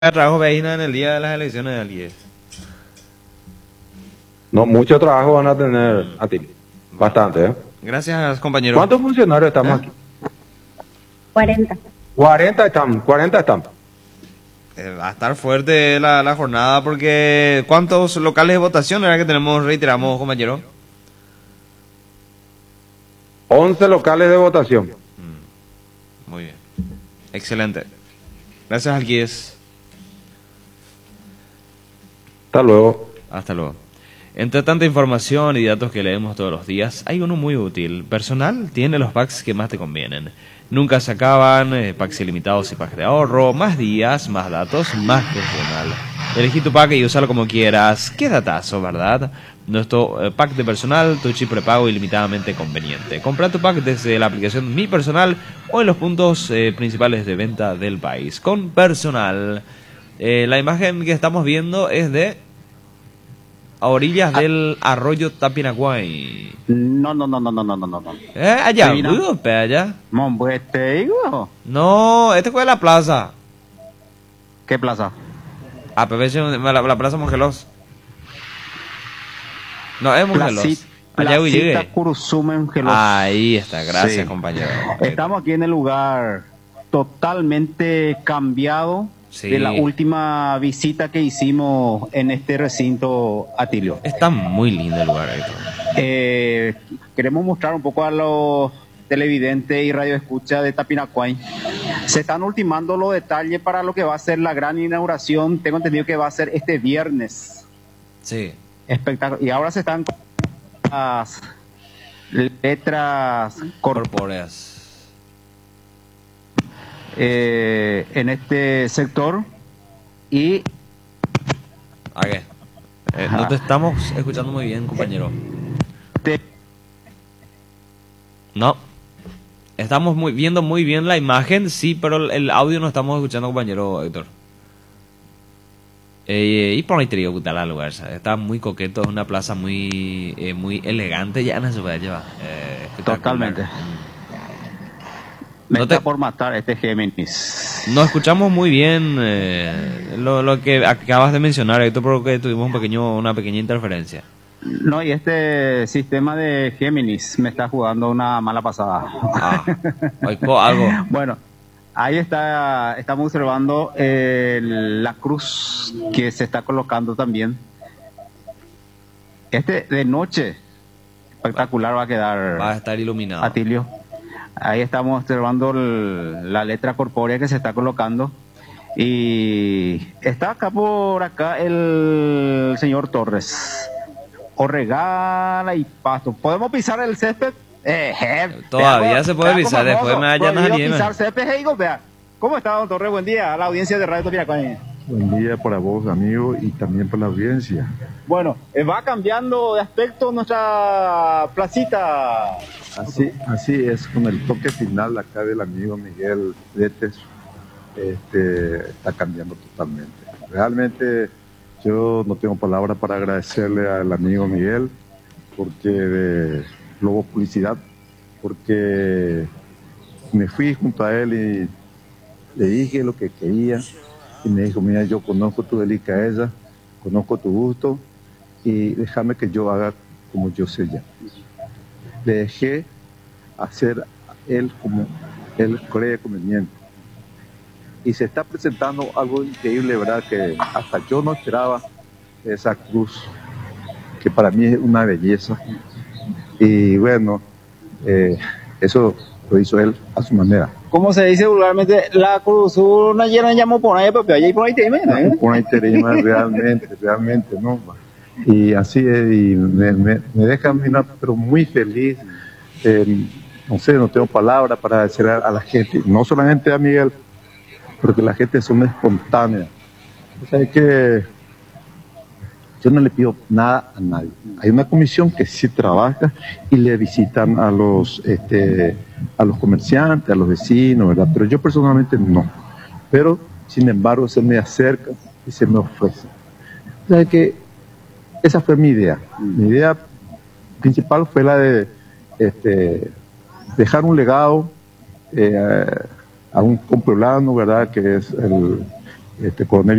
Trabajo veína en el día de las elecciones de alguien. No, mucho trabajo van a tener a ti. Bastante, ¿eh? Gracias, compañero. ¿Cuántos funcionarios estamos aquí? 40. 40 están. Va a estar fuerte la jornada porque ¿cuántos locales de votación era que tenemos, reiteramos, compañero? 11 locales de votación. Muy bien. Excelente. Gracias, Alquies. Hasta luego. Hasta luego. Entre tanta información y datos que leemos todos los días, hay uno muy útil. Personal tiene los packs que más te convienen. Nunca se acaban, packs ilimitados y packs de ahorro, más días, más datos, más personal. Elegí tu pack y úsalo como quieras. Qué datazo, ¿verdad? Nuestro pack de personal, tu chip prepago ilimitadamente conveniente. Compra tu pack desde la aplicación Mi Personal o en los puntos principales de venta del país. Con Personal. La imagen que estamos viendo es de a orillas del arroyo Tapinacuay. No. Allá, Mira. allá. Mombuete, digo. No, este fue la plaza. ¿Qué plaza? Ah, pero la plaza Mongelos. No, es Mongelos. Allá llegué. Placita Curuzumen, Mongelos. Ahí está, gracias, Sí. compañero. Estamos aquí en el lugar totalmente cambiado Sí. de la última visita que hicimos en este recinto, Atilio. Está muy lindo el lugar, Héctor. Queremos mostrar un poco a los televidentes y radioescuchas de Tapinacuay. Se están ultimando los detalles para lo que va a ser la gran inauguración. Tengo entendido que va a ser este viernes. Sí. Espectáculo. Y ahora se están las letras Corpóreas. en este sector y ¿A qué? No te estamos escuchando muy bien, compañero. No. Estamos viendo muy bien la imagen, sí, pero el audio no estamos escuchando, compañero Héctor. Y por ahí te digo, tal lugar, ¿sabes? Está muy coqueto, es una plaza muy elegante, ya no se puede llevar. totalmente. No está te- por matar este Géminis. No escuchamos muy bien lo que acabas de mencionar, Héctor, porque tuvimos una pequeña interferencia. No, y este sistema de Géminis me está jugando una mala pasada. Algo. Bueno, ahí estamos observando la cruz que se está colocando también. Este de noche, espectacular va a quedar, Va a estar iluminado. Atilio. Ahí estamos observando la letra corpórea que se está colocando. Y está por acá el señor Torres. Orregala y Pasto. ¿Podemos pisar el césped? Todavía vea, se puede vea pisar, cómo después me vayan a prohibido Niema. pisar césped, digo, vea. ¿Cómo está, don Torres? Buen día a la audiencia de Radio Tapinacuay. Buen día para vos, amigo, y también para la audiencia. Bueno, va cambiando de aspecto nuestra placita. Así es, con el toque final acá del amigo Miguel Letes, está cambiando totalmente. Realmente yo no tengo palabras para agradecerle al amigo Miguel, porque de Globo Publicidad, porque me fui junto a él y le dije lo que quería. Y me dijo, mira, yo conozco tu delicadeza, conozco tu gusto y déjame que yo haga como yo sé ya. Le dejé hacer él como él cree conveniente. Y se está presentando algo increíble, ¿verdad? Que hasta yo no esperaba esa cruz, que para mí es una belleza. Y bueno, eso lo hizo él a su manera. Como se dice vulgarmente, la cruz una llena llamó por ahí, pero allá y por ahí te ven, Por ahí terima realmente, ¿no? Y así es, y me deja, mira, pero muy feliz. No sé, no tengo palabras para agradecer a la gente, no solamente a Miguel, porque la gente son espontánea. O sea, que yo no le pido nada a nadie. Hay una comisión que sí trabaja y le visitan a los comerciantes, a los vecinos, ¿verdad? Pero yo personalmente no. Pero, sin embargo, se me acerca y se me ofrece. O sea, que esa fue mi idea. Mi idea principal fue la de dejar un legado a un compueblano, ¿verdad? Que es con el